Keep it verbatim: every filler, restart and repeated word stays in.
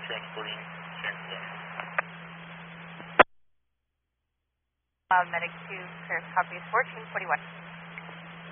transporting transmitter. Uh, Medic two, clear, copy, fourteen forty-one.